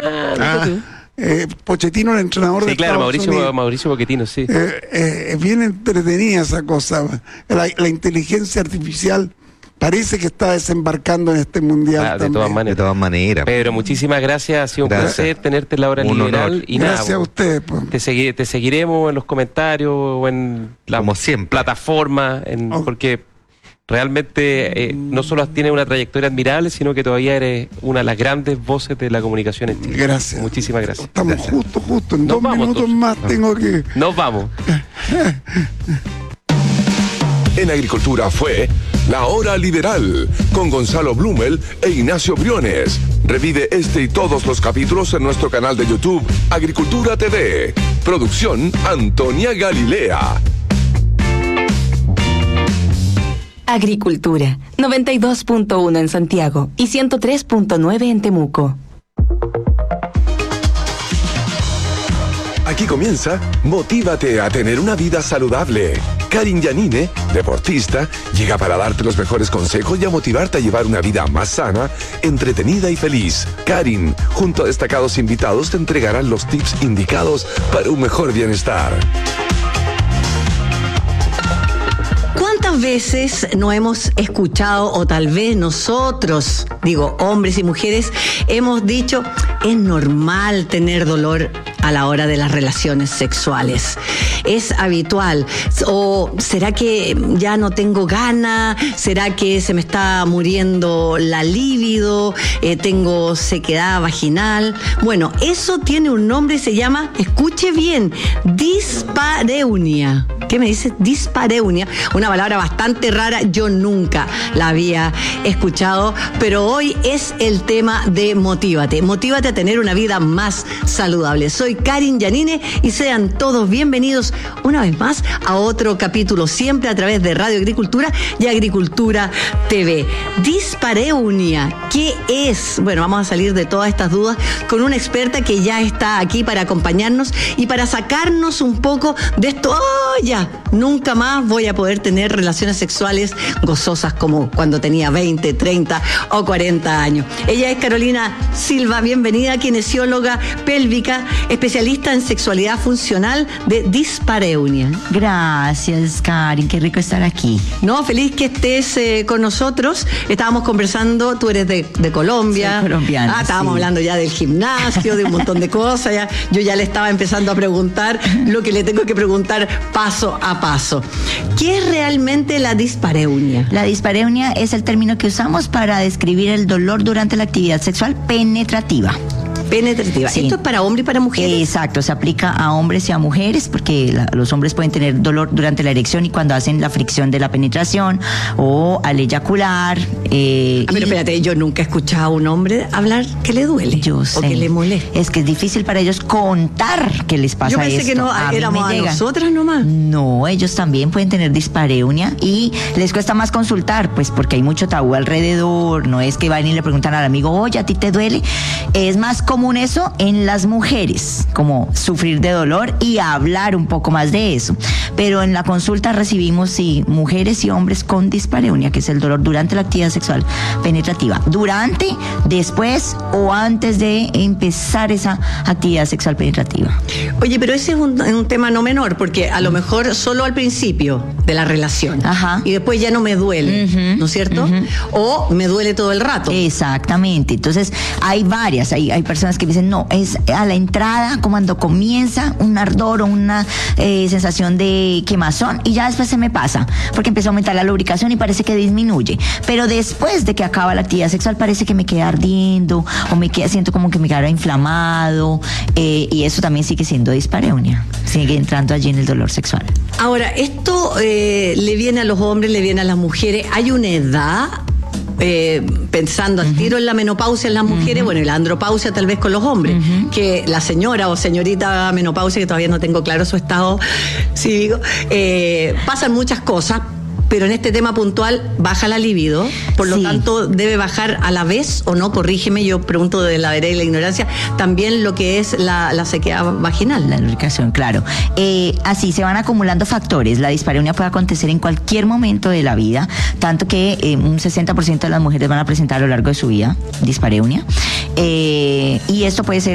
Pochettino, el entrenador de Estados Unidos. Mauricio Pochettino, sí. Es bien entretenida esa cosa. La inteligencia artificial parece que está desembarcando en este mundial. De todas maneras. Pedro, muchísimas gracias. Ha sido un placer tenerte en la hora liberal. Honor. Y gracias a usted. Te seguiremos en los comentarios o en la plataforma, porque realmente no solo tienes una trayectoria admirable, sino que todavía eres una de las grandes voces de la comunicación en Chile. Gracias. Muchísimas gracias. Estamos justo. En 2 minutos más tengo que... Nos vamos. En Agricultura fue La Hora Liberal con Gonzalo Blumel e Ignacio Briones. Revive este y todos los capítulos en nuestro canal de YouTube Agricultura TV. Producción Antonia Galilea. Agricultura, 92.1 en Santiago y 103.9 en Temuco. Aquí comienza Motívate a tener una vida saludable. Karin Yanine, deportista, llega para darte los mejores consejos y a motivarte a llevar una vida más sana, entretenida y feliz. Karin, junto a destacados invitados, te entregarán los tips indicados para un mejor bienestar. ¿Cuántas veces no hemos escuchado, o tal vez nosotros, digo, hombres y mujeres, hemos dicho, es normal tener dolor a la hora de las relaciones sexuales? ¿Es habitual? ¿O será que ya no tengo ganas? ¿Será que se me está muriendo la libido? ¿Tengo sequedad vaginal? Bueno, eso tiene un nombre y se llama, escuche bien, dispareunia. ¿Qué me dice? Dispareunia, una palabra bastante rara, yo nunca la había escuchado, pero hoy es el tema de Motívate. Motívate a tener una vida más saludable. Soy Karin Yanine y sean todos bienvenidos una vez más a otro capítulo, siempre a través de Radio Agricultura y Agricultura TV. Dispareunia, ¿qué es? Bueno, vamos a salir de todas estas dudas con una experta que ya está aquí para acompañarnos y para sacarnos un poco de esto. ¡Oh, ya! Nunca más voy a poder tener relaciones sexuales gozosas como cuando tenía 20, 30 o 40 años. Ella es Carolina Silva, bienvenida, kinesióloga pélvica, especialista en sexualidad funcional de Dispareunia. Gracias, Karin, qué rico estar aquí. No, feliz que estés con nosotros. Estábamos conversando, tú eres de Colombia. Soy colombiana. Estábamos hablando ya del gimnasio, de un montón de cosas. Ya. Yo ya le estaba empezando a preguntar lo que le tengo que preguntar paso a paso. ¿Qué es realmente la dispareunia? La dispareunia es el término que usamos para describir el dolor durante la actividad sexual penetrativa. Penetrativa. Sí. ¿Esto es para hombres y para mujeres? Exacto, se aplica a hombres y a mujeres porque los hombres pueden tener dolor durante la erección y cuando hacen la fricción de la penetración o al eyacular. Pero espérate, yo nunca he escuchado a un hombre hablar que le duele. Yo sé. O que le molesta. Es que es difícil para ellos contar qué les pasa esto. Yo pensé que no éramos a nosotras nomás. No, ellos también pueden tener dispareunia y les cuesta más consultar, pues porque hay mucho tabú alrededor. No es que van y le preguntan al amigo, oye, ¿a ti te duele? Es más común eso en las mujeres, como sufrir de dolor y hablar un poco más de eso. Pero en la consulta recibimos, sí, mujeres y hombres con dispareunia, que es el dolor durante la actividad sexual penetrativa. Durante, después o antes de empezar esa actividad sexual penetrativa. Oye, pero ese es un tema no menor, porque a lo mejor solo al principio de la relación. Ajá. Y después ya no me duele, ¿no es cierto? O me duele todo el rato. Exactamente. Entonces, hay varias, hay personas que dicen, no, es a la entrada, cuando comienza un ardor o una sensación de quemazón y ya después se me pasa, porque empieza a aumentar la lubricación y parece que disminuye. Pero después de que acaba la actividad sexual parece que me queda ardiendo o siento como que me queda inflamado y eso también sigue siendo dispareunia. Sigue entrando allí en el dolor sexual. Ahora, esto le viene a los hombres, le viene a las mujeres. ¿Hay una edad? Pensando al tiro en la menopausia en las mujeres, bueno, y la andropausia tal vez con los hombres, que la señora o señorita menopausia, que todavía no tengo claro su estado cívico, pasan muchas cosas, pero en este tema puntual baja la libido, por lo tanto debe bajar a la vez, o no, corrígeme, yo pregunto de la vereda y la ignorancia, también lo que es la sequedad vaginal. La lubricación, claro. Así se van acumulando factores. La dispareunia puede acontecer en cualquier momento de la vida, tanto que un 60% de las mujeres van a presentar a lo largo de su vida dispareunia. Y esto puede ser